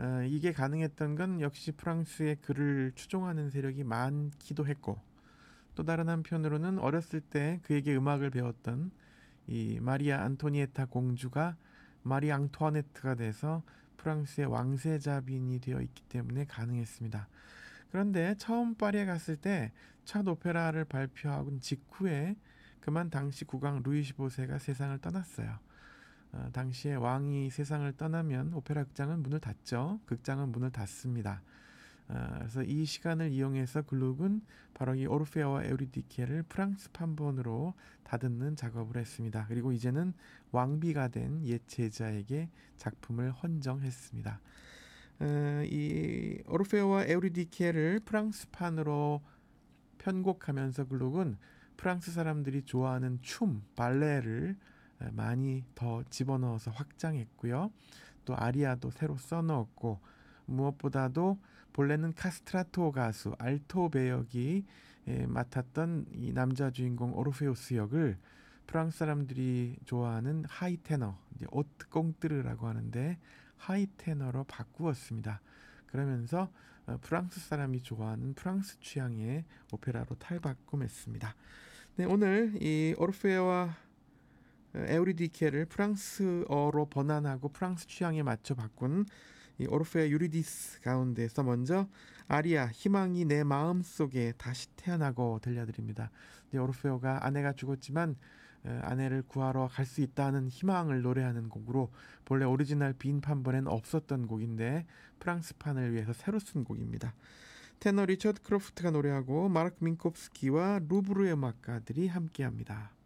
이게 가능했던 건 역시 프랑스의 그를 추종하는 세력이 많기도 했고, 또 다른 한편으로는 어렸을 때 그에게 음악을 배웠던 이 마리아 안토니에타 공주가 마리 앙투아네트가 돼서 프랑스의 왕세자빈이 되어 있기 때문에 가능했습니다. 그런데 처음 파리에 갔을 때 첫 오페라를 발표하고 직후에 그만 당시 국왕 루이 15세가 세상을 떠났어요. 당시에 왕이 세상을 떠나면 오페라 극장은 문을 닫죠. 극장은 문을 닫습니다. 그래서 이 시간을 이용해서 글룩은 바로 이 오르페아와 에우리디케를 프랑스 판본으로 다듬는 작업을 했습니다. 그리고 이제는 왕비가 된 옛 제자에게 작품을 헌정했습니다. 이 오르페아와 에우리디케를 프랑스판으로 편곡하면서 글룩은 프랑스 사람들이 좋아하는 춤, 발레를 많이 더 집어넣어서 확장했고요. 또 아리아도 새로 써넣었고, 무엇보다도 본래는 카스트라토 가수 알토 배역이 맡았던 이 남자 주인공 오르페우스 역을 프랑스 사람들이 좋아하는 하이 테너, 이제 오트 꽁뜨르라고 하는데 하이 테너로 바꾸었습니다. 그러면서 프랑스 사람이 좋아하는 프랑스 취향의 오페라로 탈바꿈했습니다. 네, 오늘 이 오르페와 에우리디케를 프랑스어로 번안하고 프랑스 취향에 맞춰 바꾼 이 오르페아 유리디스 가운데서 먼저 아리아 희망이 내 마음속에 다시 태어나고 들려드립니다. 오르페오가 아내가 죽었지만 아내를 구하러 갈 수 있다는 희망을 노래하는 곡으로 본래 오리지널 빈 판본엔 없었던 곡인데 프랑스판을 위해서 새로 쓴 곡입니다. 테너 리처드 크로프트가 노래하고 마르크 민콥스키와 루브르의 음악가들이 함께합니다.